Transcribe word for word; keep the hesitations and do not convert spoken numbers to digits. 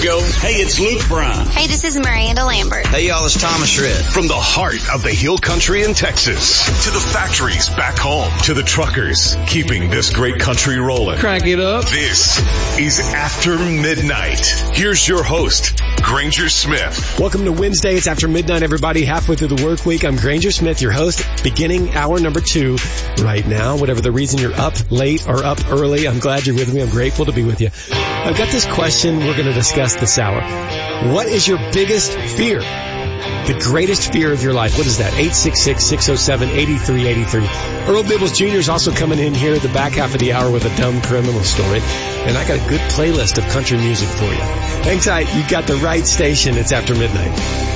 go. Hey, it's Luke Bryan. Hey, this is Miranda Lambert. Hey, y'all, it's Thomas Rhett. From the heart of the Hill Country in Texas to the factories back home to the truckers keeping this great country rolling. Crank it up. This is After Midnight. Here's your host, Granger Smith. Welcome to Wednesday. It's After Midnight, everybody. Halfway through the work week. I'm Granger Smith, your host, beginning hour number two right now. Whatever the reason you're up late or up early, I'm glad you're with me. I'm grateful to be with you. I've got this question we're going to discuss this hour. What is your biggest fear? The greatest fear of your life. What is that? eight six six, six oh seven, eight three eight three. Earl Bibbles Junior is also coming in here at the back half of the hour with a dumb criminal story. And I got a good playlist of country music for you. Hang tight. You got the right station. It's After Midnight.